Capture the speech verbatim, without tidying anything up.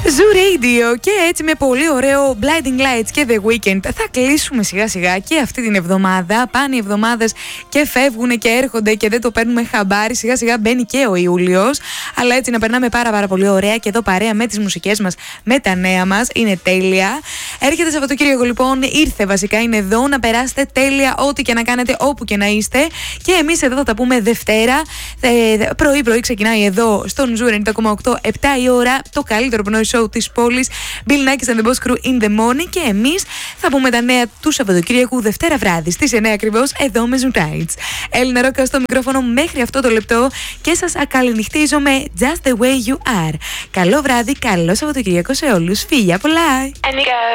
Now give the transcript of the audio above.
Zoo Radio, και έτσι με πολύ ωραίο Blinding Lights και The Weeknd θα κλείσουμε σιγά σιγά και αυτή την εβδομάδα. Πάνε οι εβδομάδες και φεύγουν και έρχονται και δεν το παίρνουμε χαμπάρι. Σιγά σιγά μπαίνει και ο Ιούλιος. Αλλά έτσι να περνάμε πάρα πάρα πολύ ωραία και εδώ παρέα με τις μουσικές μας, με τα νέα μας. Είναι τέλεια. Έρχεται Σαββατοκύριακο λοιπόν, ήρθε βασικά, είναι εδώ. Να περάσετε τέλεια ό,τι και να κάνετε, όπου και να είστε. Και εμείς εδώ θα τα πούμε Δευτέρα. Πρωί-πρωί ξεκινάει εδώ στον Zoo ενενήντα κόμμα οκτώ, επτά η ώρα, το καλύτερο πνοή show της πόλης. Bill Nackis and the Boss Crew in the morning. Και εμείς θα πούμε τα νέα του Σαββατοκύριακου Δευτέρα βράδυ στις εννιά ακριβώς εδώ με Zoo Nights. Έλληνα Ρόκα στο μικρόφωνο μέχρι αυτό το λεπτό και σας ακαληνυχτίζω με Just the way you are. Καλό βράδυ, καλό Σαββατοκύριακο σε όλους. Φιλιά πολλά!